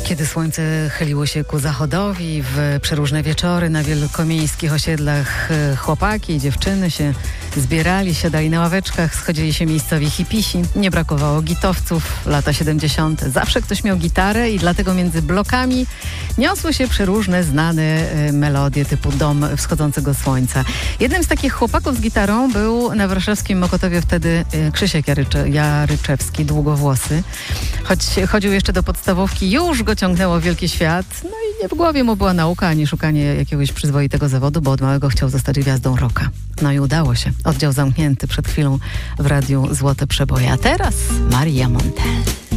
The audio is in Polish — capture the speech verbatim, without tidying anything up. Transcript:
Kiedy słońce chyliło się ku zachodowi, w przeróżne wieczory na wielkomiejskich osiedlach chłopaki i dziewczyny się zbierali, siadali na ławeczkach, schodzili się miejscowi hipisi. Nie brakowało gitowców, lata siedemdziesiąte. Zawsze ktoś miał gitarę i dlatego między blokami niosły się przeróżne znane melodie typu Dom wschodzącego słońca. Jednym z takich chłopaków z gitarą był na warszawskim Mokotowie wtedy Krzysiek Jarycze, Jaryczewski, długowłosy. Choć chodził jeszcze do podstawówki, już go ciągnęło w wielki świat. No i nie w głowie mu była nauka, ani szukanie jakiegoś przyzwoitego zawodu, bo od małego chciał zostać gwiazdą rocka. No i udało się. Oddział zamknięty przed chwilą w radiu Złote Przeboje. A teraz Maria Montell.